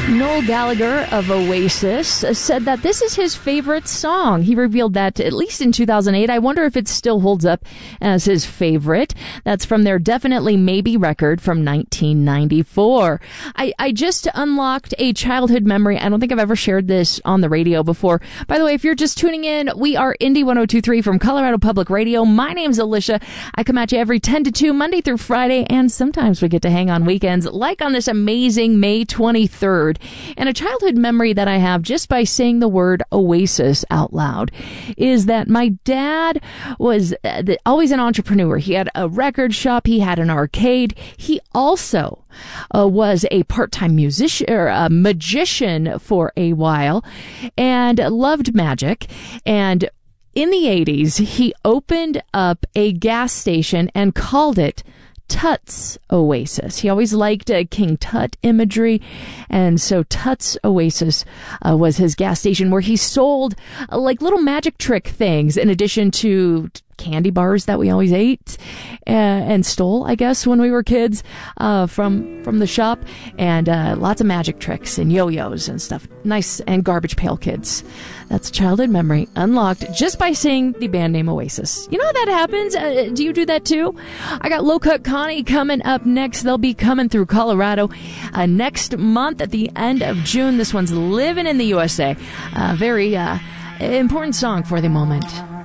Noel Gallagher of Oasis said that this is his favorite song. He revealed that at least in 2008. I wonder if it still holds up as his favorite. That's from their Definitely Maybe record from 1994. I just unlocked a childhood memory. I don't think I've ever shared this on the radio before. By the way, if you're just tuning in, we are Indie 102.3 from Colorado Public Radio. My name's Alicia. I come at you every 10 to 2, Monday through Friday, and sometimes we get to hang on weekends, like on this amazing May 23rd. And a childhood memory that I have just by saying the word Oasis out loud is that my dad was always an entrepreneur. He had a record shop. He had an arcade. He also was a part-time musician or a magician for a while and loved magic. And in the 80s, he opened up a gas station and called it Tut's Oasis. He always liked King Tut imagery, and so Tut's Oasis was his gas station where he sold like little magic trick things in addition to candy bars that we always ate and stole, I guess, when we were kids from the shop, and lots of magic tricks and yo-yos and stuff. Nice, and Garbage Pail Kids. That's a childhood memory unlocked just by saying the band name Oasis. You know how that happens? Do you do that too? I got Low Cut Connie coming up next. They'll be coming through Colorado next month at the end of June. This one's Living in the USA. Very important song for the moment.